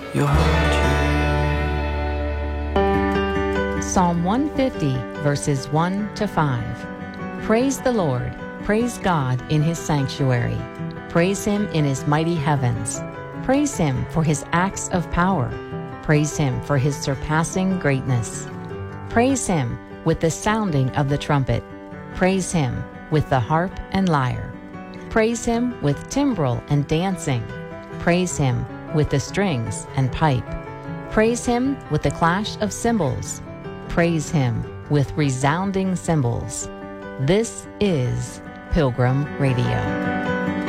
your truth. Psalm 150, verses 1 to 5. Praise the Lord. Praise God in his sanctuary. Praise him in his mighty heavens. Praise him for his acts of power. Praise him for his surpassing greatness. Praise him with the sounding of the trumpet. Praise him with the harp and lyre. Praise him with timbrel and dancing. Praise him with the strings and pipe. Praise him with the clash of cymbals. Praise him with resounding cymbals. This is Pilgrim Radio.